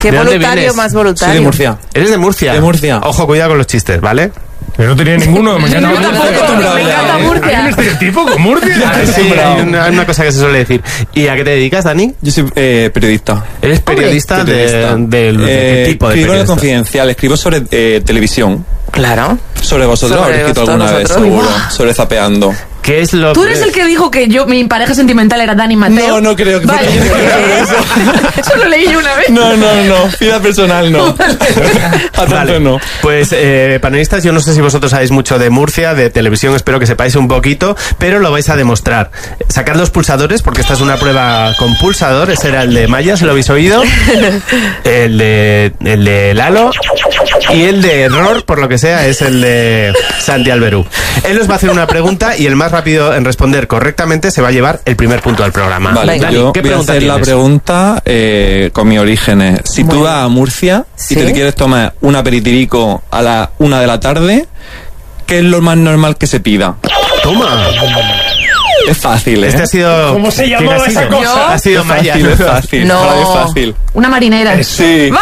¿Qué voluntario más voluntario? Soy de Murcia. ¿Eres de Murcia? De Murcia. Ojo, cuidado con los chistes, ¿vale? Pero no tenía ninguno. Me encanta Murcia. ¿Hay un estereotipo con Murcia? Sí, hay una cosa que se suele decir. ¿Y a qué te dedicas, Dani? Yo soy periodista. ¿Eres periodista de qué tipo de escribo en el periodista? Confidencial, escribo sobre televisión. Claro. Sobre vosotros, Sobre habréis escrito alguna vez, nosotros. seguro. Sobre Zapeando. ¿Qué es lo ¿Tú eres el que dijo que mi pareja sentimental era Dani Mateo? No creo que Vale. Eso lo leí yo una vez. No. Vida personal no. Vale. No. Pues panelistas, yo no sé si vosotros sabéis mucho de Murcia, de televisión, espero que sepáis un poquito, pero lo vais a demostrar. Sacad los pulsadores, porque esta es una prueba con pulsador. Ese era el de Maya, ¿se lo habéis oído? El de Lalo. Y el de error, por lo que sea, es el de Santi Alberú. Él os va a hacer una pregunta y el más rápido en responder correctamente se va a llevar el primer punto del programa. Vale, Dani, yo ¿qué voy a pregunta hacer tienes? la pregunta con mis orígenes. Si tú vas a Murcia ¿Sí? y te quieres tomar un aperitivico a las 1 de la tarde, ¿qué es lo más normal que se pida? Toma. Es fácil, ¿eh? Este ha sido... ¿Cómo se ¿quién llamaba ha sido? esa cosa? Ha sido Maya. Es fácil. No. Para mí es fácil. Una marinera. Sí.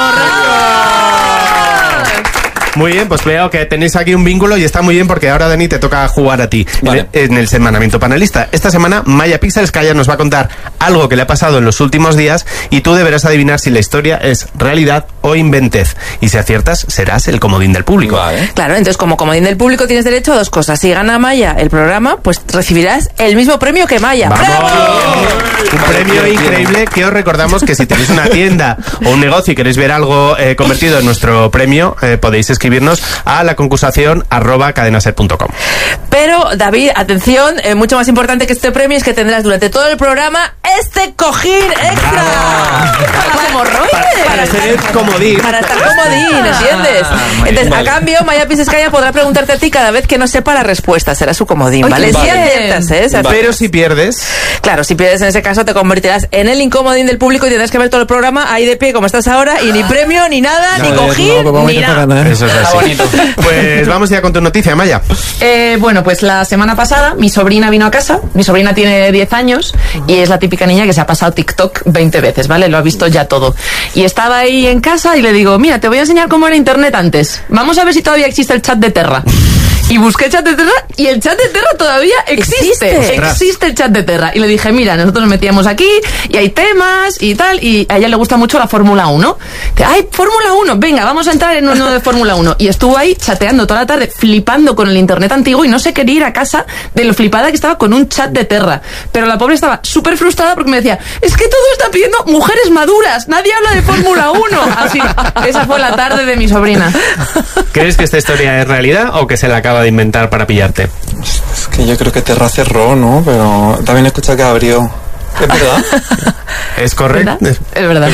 Muy bien, pues veo que tenéis aquí un vínculo y está muy bien porque ahora, Dani, te toca jugar a ti Vale. en el semanamiento panelista. Esta semana Maya Pixelskaya nos va a contar algo que le ha pasado en los últimos días y tú deberás adivinar si la historia es realidad o inventez. Y si aciertas, serás el comodín del público. Vale. Claro, entonces como comodín del público tienes derecho a dos cosas. Si gana Maya el programa, pues recibirás el mismo premio que Maya. ¡Bravo! Un premio increíble que os recordamos que si tenéis una tienda o un negocio y queréis ver algo convertido en nuestro premio, podéis escribirnos a la concursación @cadenaser.com. Pero, David, atención, mucho más importante que este premio es que tendrás durante todo el programa este cojín extra. Para hemorroides. Para ser el comodín. Para estar comodín, ¿entiendes? Entonces, vale. a cambio, Maya Pixelskaya podrá preguntarte a ti cada vez que no sepa la respuesta. Será su comodín, ¿vale? Vale. Si aciertas, ¿eh? O sea, Pero si pierdes... Claro, si pierdes en ese caso te convertirás en el incomodín del público y tendrás que ver todo el programa ahí de pie como estás ahora y ni premio, ni nada, ni cojín, ni nada. Eso es así. Pues vamos ya con tu noticia, Maya. Bueno, pues la semana pasada mi sobrina vino a casa. Mi sobrina tiene 10 años y es la típica niña que se ha pasado TikTok 20 veces, ¿vale? Lo ha visto ya todo. Y estaba ahí en casa y le digo, mira, te voy a enseñar cómo era internet antes. Vamos a ver si todavía existe el chat de Terra. Y busqué chat de Terra y el chat de Terra todavía existe. Existe el chat de Terra. Y le dije, mira, nosotros nos metíamos aquí y hay temas y tal. Y a ella le gusta mucho la Fórmula 1. ¡Ay, Fórmula 1! Venga, vamos a entrar en uno de Fórmula 1. Y estuvo ahí chateando toda la tarde, flipando con el internet antiguo y no se quería ir a casa de lo flipada que estaba con un chat de Terra. Pero la pobre estaba súper frustrada porque me decía, es que todo está pidiendo mujeres maduras. Nadie habla de Fórmula 1. Así, esa fue la tarde de mi sobrina. ¿Crees que esta historia es realidad o que se la acaba de inventar para pillarte? Es que yo creo que Terra cerró, ¿no? Pero también he escuchado que abrió. ¿Es verdad? ¿Es correcto? ¿Verdad? Es verdad.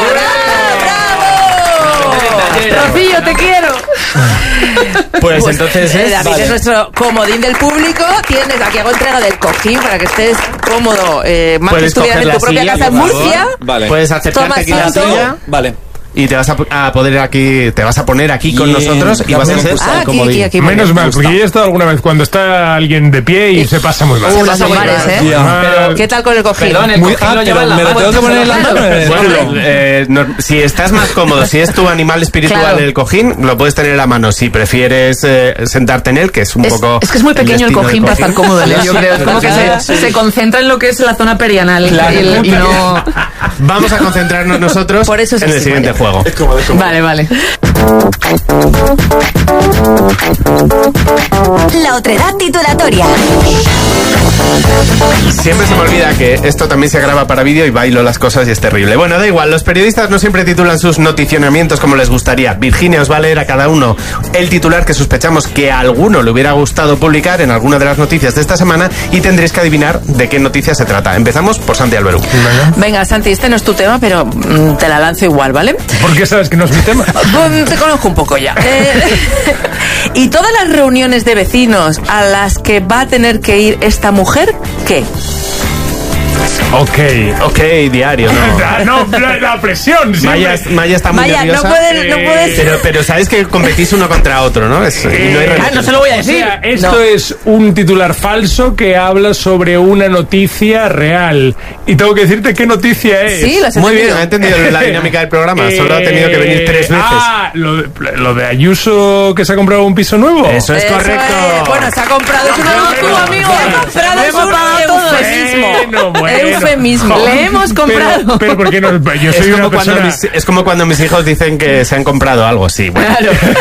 Rocío, te quiero. Pues entonces es... David es nuestro comodín del público. Tienes aquí hago entrega del cojín para que estés cómodo. Más que Puedes estuvieras coger en la tu propia silla, casa en por favor. Murcia. Vale. Puedes acercarte Toma aquí a la asiento. silla Vale. y te vas a poder aquí, te vas a poner aquí con Bien. nosotros y vas a ser Ah, el comodín. aquí. Menos mal, porque yo he estado alguna vez cuando está alguien de pie y se pasa muy mal. Se pasa muy mares, mal, ¿eh? Mal. ¿Qué tal con el cojín? Perdón, el cojín lo lleva en la me lo mano. tengo que poner en la mano. Bueno, si estás más cómodo, si es tu animal espiritual Claro. el cojín, lo puedes tener en la mano. Si prefieres sentarte en él, que es un poco... Es que es muy pequeño el destino del cojín para estar cómodo en él, yo creo. Es como que se concentra en lo que es la zona perianal y no... Vamos a concentrarnos nosotros Por eso es en el así, siguiente Maya. juego. Vale, vale. La otredad titulatoria. Siempre se me olvida que esto también se graba para vídeo y bailo las cosas y es terrible. Bueno, da igual, los periodistas no siempre titulan sus noticionamientos como les gustaría. Virginia os va a leer a cada uno el titular que sospechamos que a alguno le hubiera gustado publicar en alguna de las noticias de esta semana y tendréis que adivinar de qué noticia se trata. Empezamos por Santi Alberú. Venga, Santi, este no es tu tema, pero te la lanzo igual, ¿vale? ¿Por qué sabes que no es mi tema? Te conozco un poco ya. ¿Y todas las reuniones de vecinos a las que va a tener que ir esta mujer, qué? Ok, diario, ¿no? No, la presión. Maya está muy Maya, nerviosa. no puedes. Pero sabes que competís uno contra otro, ¿no? No hay remedio. No se lo voy a decir. O sea, esto es un titular falso que habla sobre una noticia real. Y tengo que decirte qué noticia es. Sí, lo has Muy bien, entendido. ha entendido la dinámica del programa. Solo ha tenido que venir 3 veces. Lo de Ayuso que se ha comprado un piso nuevo. Eso es Eso correcto. es. Bueno, se ha comprado. Es tú, amigo. Se ha comprado. Le hemos pagado todo. Eufemismo. Bueno. Eufemismo. Le hemos comprado. Pero ¿por qué no? Yo soy una persona... Es como cuando mis hijos dicen que se han comprado algo, sí. Bueno.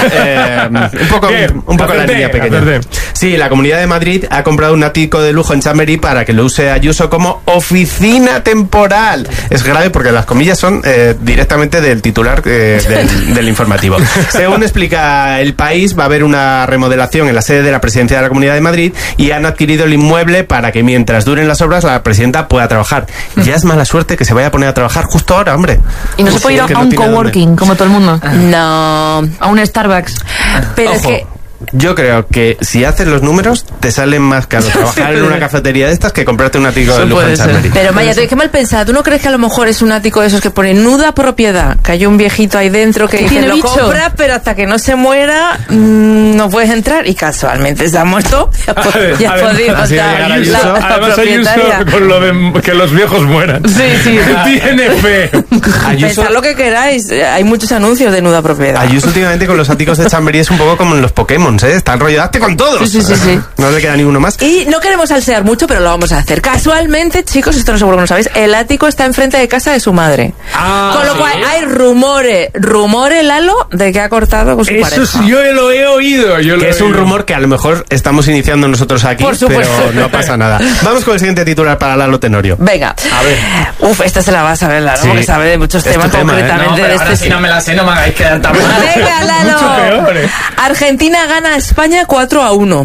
Un poco Bien, la acerté, línea pequeña. acerté. Sí, la Comunidad de Madrid ha comprado un ático de lujo en Chamberí para que lo use Ayuso como oficina temporal. Es grave porque las comillas son directamente del titular del informativo. Según explica El País, va a haber una remodelación en la sede de la Presidencia de la Comunidad de Madrid y han adquirido el inmueble para que mientras duren las obras la presidenta pueda trabajar. Ya es mala suerte que se vaya a poner a trabajar justo ahora, hombre. Y no se puede ir Que a un tiene dónde. coworking, como todo el mundo. No. A un Starbucks. Pero es Ojo, que. yo creo que si haces los números te salen más caro trabajar en una cafetería de estas que comprarte un ático de Eso lujo en puede ser. Chamberí. Pero Maya, qué mal pensado. ¿Tú no crees que a lo mejor es un ático de esos que pone nuda propiedad? Que hay un viejito ahí dentro que dice, ¿Tiene lo bicho? compras, pero hasta que no se muera no puedes entrar. Y casualmente se ha muerto. Ya Además, podía así estar llegar a la Además propietaria. Ayuso con lo de que los viejos mueran. Sí. Tiene fe. Pensad lo que queráis. Hay muchos anuncios de nuda propiedad. Ayuso últimamente con los áticos de Chamberí es un poco como en los Pokémon, ¿eh? Está el rollo, date con todos. Sí. No le queda ninguno más. Y no queremos salsear mucho, pero lo vamos a hacer. Casualmente, chicos, esto no seguro que no sabéis, el ático está enfrente de casa de su madre. Con lo cual hay rumores, Lalo, de que ha cortado con su pareja. Eso sí, yo lo he oído. Que es un rumor que a lo mejor estamos iniciando nosotros aquí, Por supuesto. pero no pasa nada. Vamos con el siguiente titular para Lalo Tenorio. Venga. A ver. Uf, esta se la va a saber, Lalo, Sí. porque sabe de muchos Es tu temas, tema, ¿eh? concretamente de este. Si no me la sé, no me hagáis quedar tan mal. Venga, Lalo. Mucho peor, Argentina gana a España 4-1.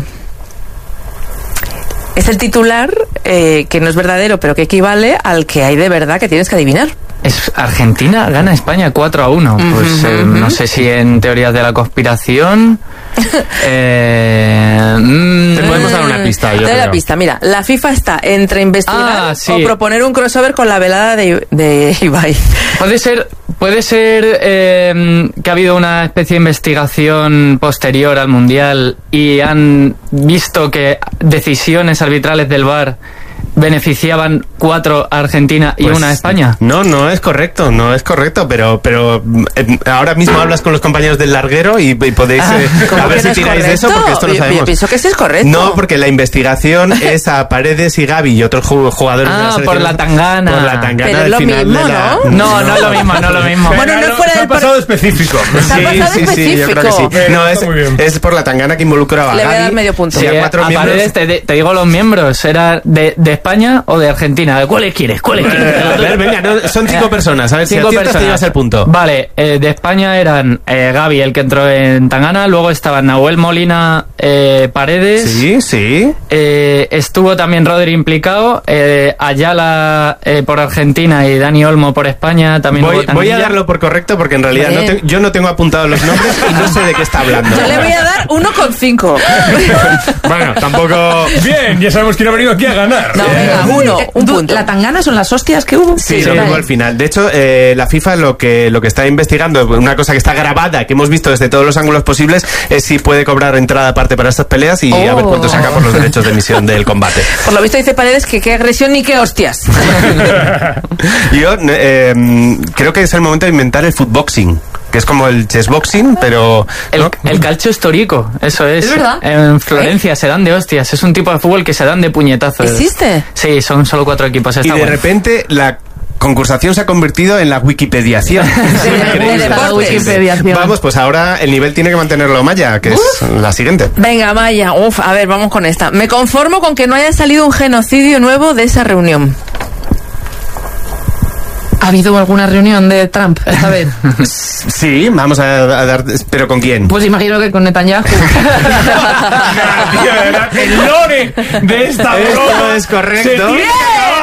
Es el titular que no es verdadero, pero que equivale al que hay de verdad que tienes que adivinar. Es Argentina gana a España 4-1. Pues no sé si en teorías de la conspiración. Te podemos dar una pista, yo Te doy la creo. pista, mira, la FIFA está entre investigar Sí. o proponer un crossover con la velada de Ibai. Puede ser que ha habido una especie de investigación posterior al Mundial y han visto que decisiones arbitrales del VAR beneficiaban 4 a Argentina y Pues, 1 a España. No es correcto, pero ahora mismo hablas con los compañeros del larguero y podéis ¿Cómo a ver que si no es tiráis de eso, correcto? porque esto lo Yo sabemos. pienso que sí es correcto. No, porque la investigación es a Paredes y Gavi y otros jugadores de la selección. por la tangana. Por la tangana Pero es del lo final mismo, de la... No es lo mismo, no es lo mismo. Bueno, no es fuera se del ha pasado específico. Se ha pasado yo creo que sí. específico. No, Está muy bien. es por la tangana que involucraba a Le voy a Gavi. dar medio punto. Sí, Sí, a 4 a miembros. Paredes te digo los miembros. ¿Era de España o de Argentina? ¿De cuáles quieres? A ver, venga, son 5 personas. A ver, si 5 aciertas te llevas el punto. Vale, de España eran Gavi, el que entró en Tangana, luego estaban Nahuel Molina, Paredes. Sí. Estuvo también Rodri implicado, Ayala por Argentina y Dani Olmo por España. También hubo Voy a Tanguilla. darlo por correcto porque en realidad Vale. yo no tengo apuntados los nombres y no sé de qué está hablando. Yo le voy a dar 1,5. Bueno, tampoco... Bien, ya sabemos quién ha venido aquí a ganar. No, venga, un punto. ¿La tangana son las hostias que hubo? Sí, Sí, lo que vale. hubo al final. De hecho, la FIFA lo que está investigando, una cosa que está grabada, que hemos visto desde todos los ángulos posibles, es si puede cobrar entrada aparte para estas peleas y a ver cuánto saca por los derechos de emisión del combate. Por lo visto dice Paredes que qué agresión ni qué hostias. Yo creo que es el momento de inventar el footboxing, que es como el chessboxing, pero... ¿no? El calcio histórico, eso es. ¿Es verdad? En Florencia se dan de hostias. Es un tipo de fútbol que se dan de puñetazos. ¿Existe? Sí, son solo 4 equipos. Y Está de bueno. repente la concursación se ha convertido en la Wikipediación. Es increíble. de deportes. Wikipediación. Vamos, pues ahora el nivel tiene que mantenerlo Maya, que es la siguiente. Venga, Maya, a ver, vamos con esta. Me conformo con que no haya salido un genocidio nuevo de esa reunión. ¿Ha habido alguna reunión de Trump esta vez? Sí, vamos a dar... ¿Pero con quién? Pues imagino que con Netanyahu. Tío, de verdad, el lore de esta Esto broma es correcto. se tiene que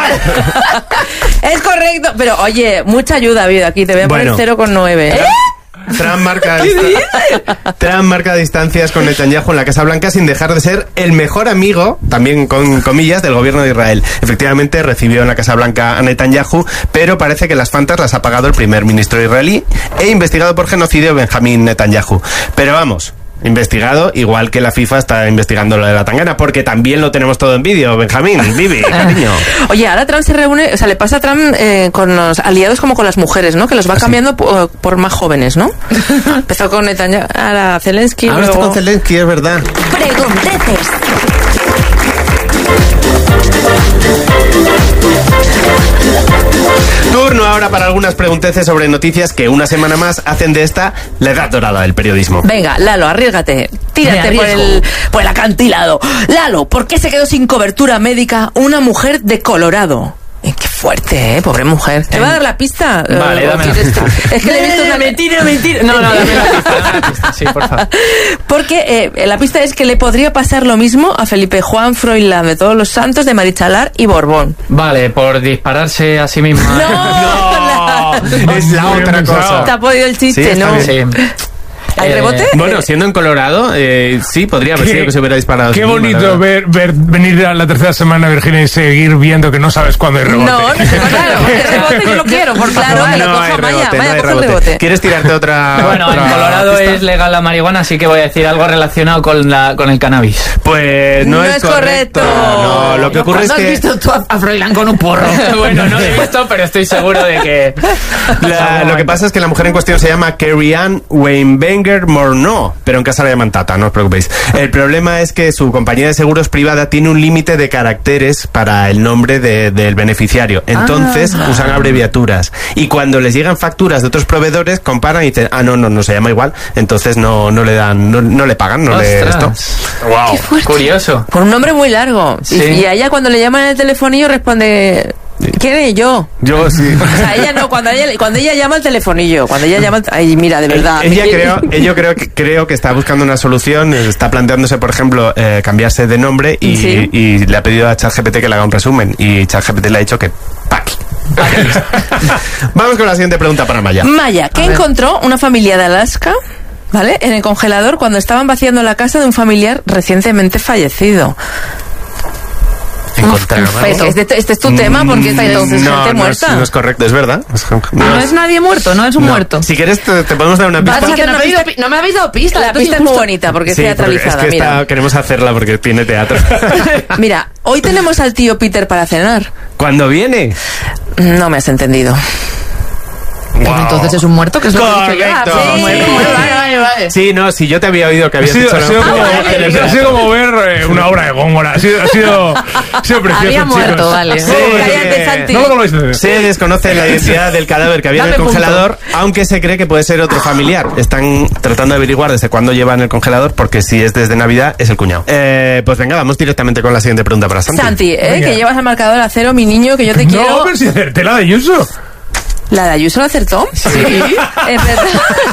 acabar. Es correcto, pero oye, mucha ayuda ha habido aquí. Te voy a Bueno. poner 0,9. Trump marca distancias con Netanyahu en la Casa Blanca sin dejar de ser el mejor amigo, también con comillas, del gobierno de Israel. Efectivamente, recibió en la Casa Blanca a Netanyahu, pero parece que las fantas las ha pagado el primer ministro israelí e investigado por genocidio Benjamín Netanyahu. Pero vamos, investigado igual que la FIFA está investigando lo de la tangana, porque también lo tenemos todo en vídeo, Benjamín, Vivi, cariño. Oye, ahora Trump se reúne, o sea, le pasa a Trump con los aliados como con las mujeres, ¿no? Que los va cambiando por más jóvenes, ¿no? Empezó con Netanyahu, ahora Zelensky. Ahora está con Zelensky, es verdad. Pregunteces. Turno ahora para algunas pregunteces sobre noticias que una semana más hacen de esta la edad dorada del periodismo. Venga, Lalo, arriésgate. Tírate por el acantilado. Lalo, ¿por qué se quedó sin cobertura médica una mujer de Colorado? Qué fuerte, pobre mujer. ¿Te va a dar la pista? Vale, dame la pista. Es que le he visto una... Mentira. No, dame la pista. Sí, por favor. Porque la pista es que le podría pasar lo mismo a Felipe Juan Froilán de Todos los Santos, de Marichalar y Borbón. Vale, por dispararse a sí misma. No, es la otra cosa. ¿Te ha podido el chiste? Sí, ¿no? Sí. ¿Hay rebote? Bueno, siendo en Colorado, sí, podría haber sido que se hubiera disparado. Qué bonito venir a la tercera semana, Virginia, y seguir viendo que no sabes cuándo hay rebote. No, claro, el rebote yo lo quiero, por claro, que lo coja Maya, coge el rebote. ¿Quieres tirarte otra? Bueno, en Colorado es legal la marihuana, así que voy a decir algo relacionado con el cannabis. Pues no es correcto. No, lo que ocurre es que... ¿Cuándo has visto tú a Froilán con un porro? Bueno, no lo he visto, pero estoy seguro de que... Lo que pasa es que la mujer en cuestión se llama Carrie Ann Weinberger Morneau, pero en casa la llaman Tata, no os preocupéis. El problema es que su compañía de seguros privada tiene un límite de caracteres para el nombre del beneficiario. Entonces usan abreviaturas. Y cuando les llegan facturas de otros proveedores, comparan y dicen, no se llama igual. Entonces no le dan, no le pagan, no le esto. Wow, curioso. Por un nombre muy largo. Sí. Y a ella cuando le llaman en el telefonillo responde... ¿Quién es yo? Yo sí. O sea, ella no, cuando ella llama al telefonillo, cuando ella llama... Ay, mira, de verdad. Creo que está buscando una solución, está planteándose, por ejemplo, cambiarse de nombre y le ha pedido a ChatGPT que le haga un resumen y ChatGPT le ha dicho que... ¡Paqui! Vamos con la siguiente pregunta para Maya. Maya, ¿qué encontró una familia de Alaska, ¿vale?, en el congelador cuando estaban vaciando la casa de un familiar recientemente fallecido? Este es tu tema, porque está entonces gente muerta. No es correcto, es verdad. No es nadie muerto, no es un muerto. Si quieres te podemos dar una pista. No me habéis dado pista. La pista es muy bonita porque es teatralizada. Es que queremos hacerla porque tiene teatro. Mira, hoy tenemos al tío Peter para cenar. ¿Cuándo viene? No me has entendido. Pues entonces es un muerto, que es lo que he dicho yo. Sí. Vale. Sí, no, si yo te había oído que habías dicho... Ha sido como ver una obra de Góngora. Ha sido precioso. Había muerto, vale. No lo volváis a hacer. Se desconoce la identidad del cadáver que había en el congelador, aunque se cree que puede ser otro familiar. Están tratando de averiguar desde cuándo lleva en el congelador, porque si es desde Navidad, es el cuñado. Pues venga, vamos directamente con la siguiente pregunta para Santi. Santi, que llevas al marcador a 0, mi niño, que yo te quiero... No, pero si acerté la de Ayuso. ¿La de Ayuso la acertó? Sí. Es verdad.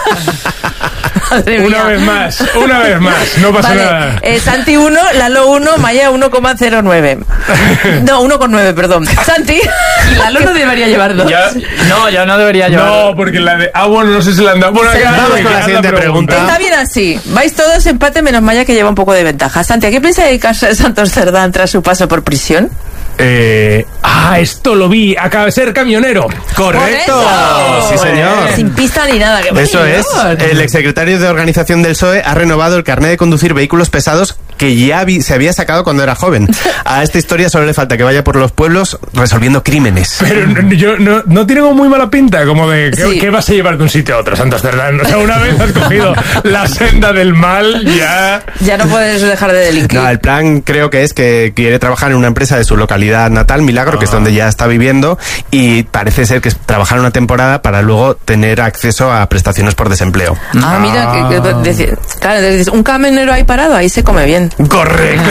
Madre una vez más, no pasa nada. Santi 1, Lalo 1, Maya 1,09. No, 1,9, perdón. Santi. Y Lalo no debería llevar 2. Yo no debería llevar. No, porque la de... bueno, no sé si la han dado. Bueno, vamos con la siguiente pregunta. Está bien así. Vais todos empate menos Maya, que lleva un poco de ventaja. Santi, ¿a qué piensa dedicarse Santos Cerdán tras su paso por prisión? Esto lo vi. Acaba de ser camionero. ¡Correcto! Sí, señor. Sin pista ni nada. Eso es. El exsecretario de Organización del PSOE ha renovado el carnet de conducir vehículos pesados que ya se había sacado cuando era joven. A esta historia solo le falta que vaya por los pueblos resolviendo crímenes. Pero no tiene como muy mala pinta, como de ¿qué vas a llevar de un sitio a otro, Santos Cerdán? O sea, una vez has cogido la senda del mal, ya no puedes dejar de delinquir. No, el plan creo que es que quiere trabajar en una empresa de su localidad natal, Milagro, que es donde ya está viviendo, y parece ser que es trabajar una temporada para luego tener acceso a prestaciones por desempleo. Mira, claro, un camionero ahí parado, ahí se come bien. Correcto.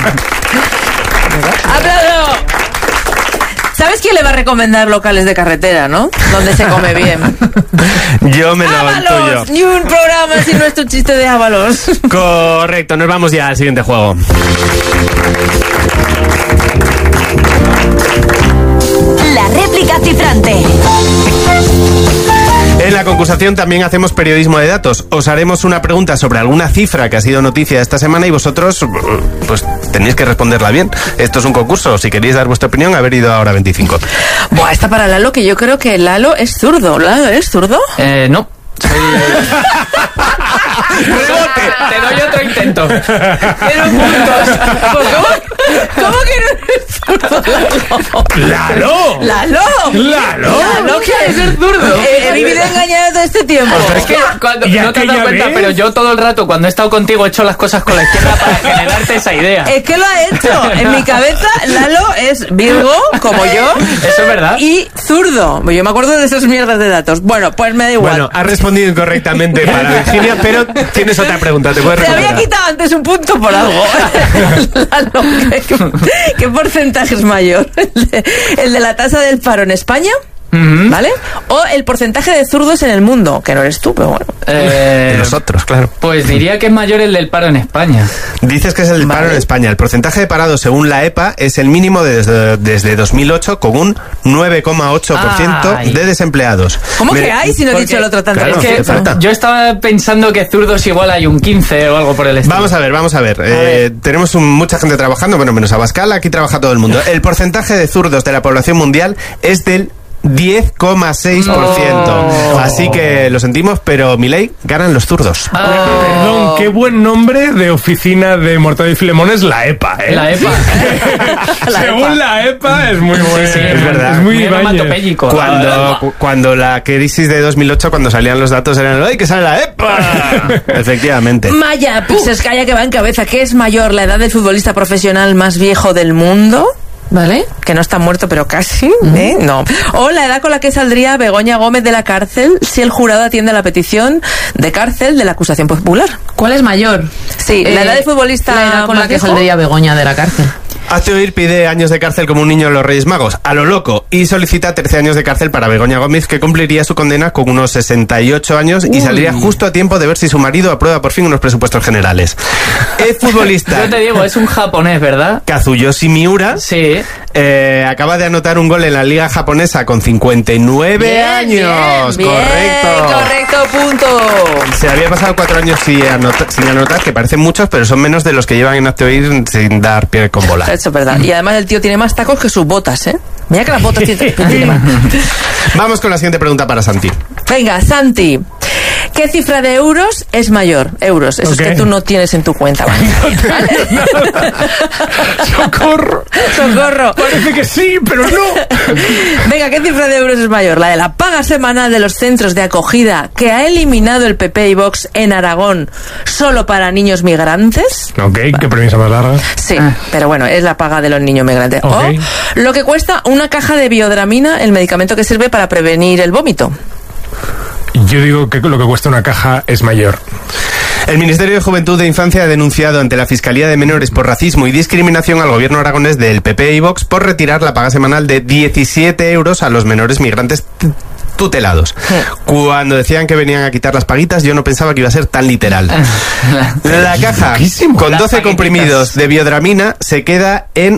¡Aplauso! ¿Sabes quién le va a recomendar locales de carretera, no? Donde se come bien. Yo me lo ¡Ábalos! Ni un programa sin nuestro chiste de Ábalos. Correcto, nos vamos ya al siguiente juego. La réplica cifrante. En la concursación también hacemos periodismo de datos. Os haremos una pregunta sobre alguna cifra que ha sido noticia esta semana y vosotros pues tenéis que responderla bien. Esto es un concurso. Si queréis dar vuestra opinión, haber ido a Hora 25. Buah, está para Lalo, que yo creo que Lalo es zurdo. ¿Lalo es zurdo? No. Te doy otro intento. Pero puntos. ¿Cómo que no eres zurdo, ¡Lalo! Lalo? ¡Lalo! ¿Qué es ser zurdo? He vivido engañado todo este tiempo. Pero es que cuando, ¿Y no te has dado cuenta, pero yo todo el rato cuando he estado contigo he hecho las cosas con la izquierda para generarte esa idea. Es que lo ha hecho. En mi cabeza, Lalo es Virgo, como yo. Eso es verdad. Y zurdo. Yo me acuerdo de esas mierdas de datos. Bueno, pues me da igual. Bueno, has respondido incorrectamente para Virginia, pero tienes otra pregunta. ¿Te puedes Te recuperar? había quitado antes un punto por algo. Lalo, ¿qué porcentaje es mayor? ¿El de la tasa del paro en España? ¿Vale? O el porcentaje de zurdos en el mundo, que no eres tú, pero bueno. De los otros, claro. Pues diría que es mayor el del paro en España. Dices que es el paro en España. El porcentaje de parados según la EPA es el mínimo desde 2008, con un 9,8% de desempleados. ¿Cómo que hay si no he dicho el otro tanto? Claro, Es que falta. yo estaba pensando que zurdos igual hay un 15 o algo por el estilo. Vamos a ver. Tenemos mucha gente trabajando, bueno, menos Abascal, aquí trabaja todo el mundo. El porcentaje de zurdos de la población mundial es del 10,6%. No. Así que lo sentimos, pero Milei, ganan los zurdos. Perdón, qué buen nombre de oficina de Mortadelo y Filemón es la EPA, ¿eh? La EPA. Según la EPA es muy bueno. Sí, es verdad. Es muy onomatopéyico. Cuando la crisis de 2008, cuando salían los datos, eran ¡ay, que sale la EPA! Efectivamente. Maya, Pisescaya, que va en cabeza. ¿Qué es mayor, la edad del futbolista profesional más viejo del mundo? ¿Vale? Que no está muerto, pero casi, ¿eh? No. O la edad con la que saldría Begoña Gómez de la cárcel si el jurado atiende a la petición de cárcel de la acusación popular. ¿Cuál es mayor? Sí, la edad del futbolista La edad con la más que viejo. saldría Begoña de la cárcel. Hazte oír pide años de cárcel como un niño en los Reyes Magos, a lo loco, y solicita 13 años de cárcel para Begoña Gómez, que cumpliría su condena con unos 68 años y saldría justo a tiempo de ver si su marido aprueba por fin unos presupuestos generales. El futbolista Yo te digo, es un japonés, ¿verdad? Kazuyoshi Miura Sí. acaba de anotar un gol en la liga japonesa con 59 años. Bien, correcto, punto. Se había pasado 4 años sin anotar, que parecen muchos, pero son menos de los que llevan en Hazte oír sin dar pie con bola. Eso es verdad. Y además el tío tiene más tacos que sus botas, ¿eh? Mira que las botas tiene más. Vamos con la siguiente pregunta para Santi. Venga, Santi. ¿Qué cifra de euros es mayor? Euros, esos que tú no tienes en tu cuenta. ¿Vale? ¡Socorro! ¡Socorro! Parece que sí, pero no. Venga, ¿qué cifra de euros es mayor? ¿La de la paga semanal de los centros de acogida que ha eliminado el PP y Vox en Aragón solo para niños migrantes? Ok, qué premisa más larga. Sí, pero bueno, es la paga de los niños migrantes. Ok. O lo que cuesta una caja de biodramina, el medicamento que sirve para prevenir el vómito. Yo digo que lo que cuesta una caja es mayor. El Ministerio de Juventud e Infancia ha denunciado ante la Fiscalía de Menores por racismo y discriminación al gobierno aragonés del PP y Vox por retirar la paga semanal de 17 euros a los menores migrantes tutelados. Cuando decían que venían a quitar las paguitas, yo no pensaba que iba a ser tan literal. La caja con 12 comprimidos de biodramina se queda en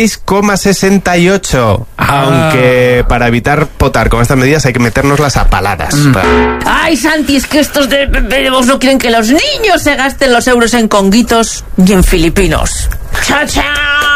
6,68. Aunque para evitar potar con estas medidas hay que metérnoslas a paladas. Ay, Santi, es que estos de Vox no quieren que los niños se gasten los euros en conguitos y en filipinos. ¡Chao, chao!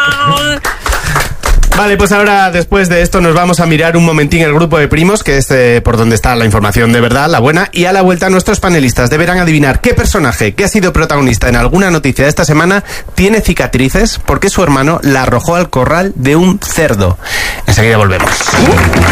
Vale, pues ahora después de esto nos vamos a mirar un momentín el grupo de primos, que es por donde está la información de verdad, la buena, y a la vuelta nuestros panelistas deberán adivinar qué personaje que ha sido protagonista en alguna noticia de esta semana tiene cicatrices porque su hermano la arrojó al corral de un cerdo. Enseguida volvemos.